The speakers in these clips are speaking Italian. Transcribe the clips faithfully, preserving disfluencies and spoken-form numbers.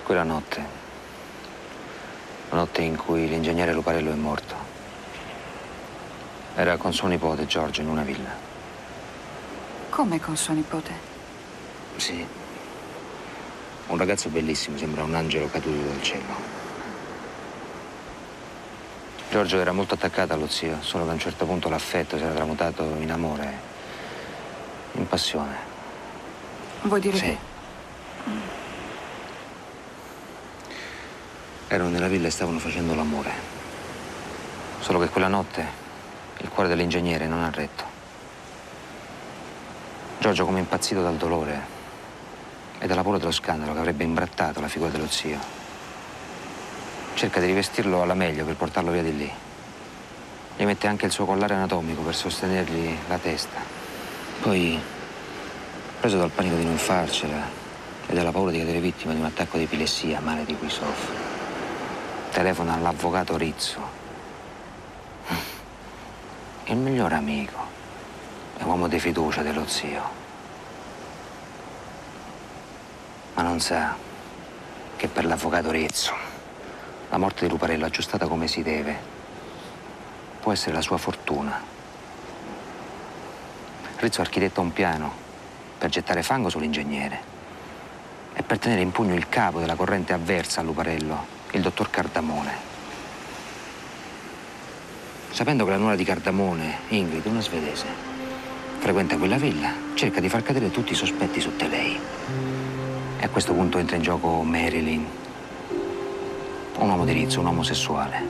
Quella notte, la notte in cui l'ingegnere Luparello è morto, era con suo nipote Giorgio in una villa. Come con suo nipote? Sì. Un ragazzo bellissimo, sembra un angelo caduto dal cielo. Giorgio era molto attaccato allo zio, solo che a un certo punto l'affetto si era tramutato in amore, in passione. Vuoi dire sì. che... Erano nella villa e stavano facendo l'amore. Solo che quella notte il cuore dell'ingegnere non ha retto. Giorgio, come impazzito dal dolore e dalla paura dello scandalo che avrebbe imbrattato la figura dello zio, cerca di rivestirlo alla meglio per portarlo via di lì. Gli mette anche il suo collare anatomico per sostenergli la testa. Poi, preso dal panico di non farcela e dalla paura di cadere vittima di un attacco di epilessia, male di cui soffre, telefona all'avvocato Rizzo, il migliore amico e uomo di fiducia dello zio. Ma non sa che per l'avvocato Rizzo la morte di Luparello, aggiustata come si deve, può essere la sua fortuna. Rizzo architetta un piano per gettare fango sull'ingegnere e per tenere in pugno il capo della corrente avversa a Luparello, il dottor Cardamone. Sapendo che la nuora di Cardamone, Ingrid, una svedese, frequenta quella villa, cerca di far cadere tutti i sospetti su di lei. E a questo punto entra in gioco Marilyn, un uomo di Rizzo, un omosessuale.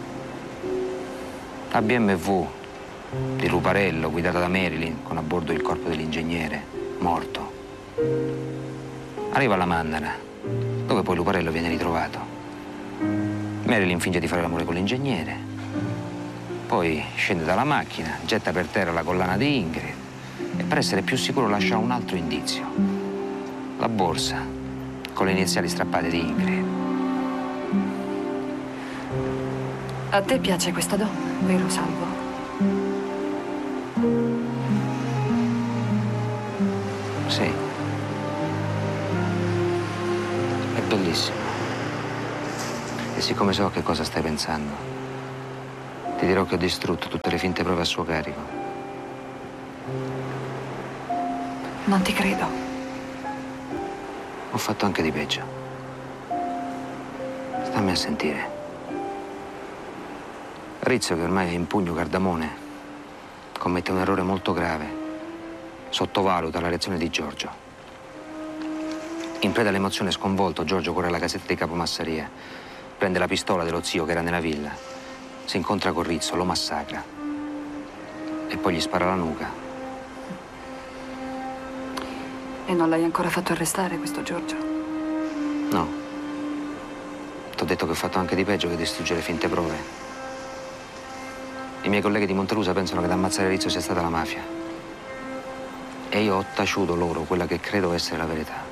La B M W di Luparello, guidata da Marilyn, con a bordo il corpo dell'ingegnere, morto, arriva alla Mannara, dove poi Luparello viene ritrovato. Marilyn finge di fare l'amore con l'ingegnere, poi scende dalla macchina, getta per terra la collana di Ingrid e per essere più sicuro lascia un altro indizio: la borsa con le iniziali strappate di Ingrid. A te piace questa donna, vero Salvo? Sì. È bellissima. E siccome so che cosa stai pensando, ti dirò che ho distrutto tutte le finte prove a suo carico. Non ti credo. Ho fatto anche di peggio. Stammi a sentire. Rizzo, che ormai è in pugno Cardamone, commette un errore molto grave. Sottovaluta la reazione di Giorgio. In preda all'emozione, sconvolto, Giorgio corre alla casetta di Capo Massaria, prende la pistola dello zio che era nella villa, si incontra con Rizzo, lo massacra e poi gli spara alla nuca. E non l'hai ancora fatto arrestare, questo Giorgio? No. T'ho detto che ho fatto anche di peggio che distruggere finte prove. I miei colleghi di Montelusa pensano che ad ammazzare Rizzo sia stata la mafia. E io ho taciuto loro quella che credo essere la verità.